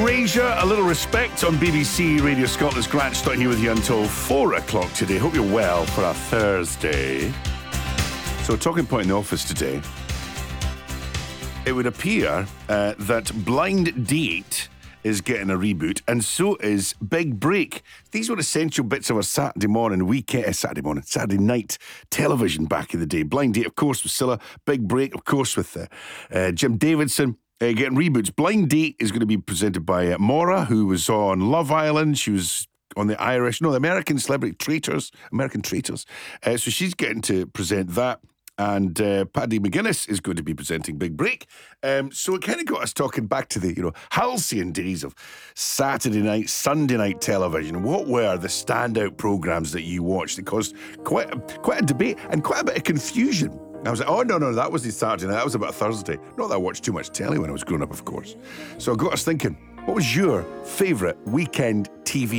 Erasure, A Little Respect on BBC Radio Scotland's Grant Stott here with you until 4 o'clock today. Hope you're well for a Thursday. So, talking point in the office today, it would appear that Blind Date is getting a reboot, and so is Big Break. These were essential bits of our Saturday night television back in the day. Blind Date, of course, with Scylla. Big Break, of course, with Jim Davidson. Getting reboots. Blind Date is going to be presented by Maura, who was on Love Island. She was on the American Celebrity Traitors. So she's getting to present that. And Paddy McGuinness is going to be presenting Big Break. So it kind of got us talking back to the, halcyon days of Saturday night, Sunday night television. What were the standout programmes that you watched that caused quite a debate and quite a bit of confusion? I was like, oh, no, that was the Saturday night. That was about Thursday. Not that I watched too much telly when I was growing up, of course. So it got us thinking, what was your favourite weekend TV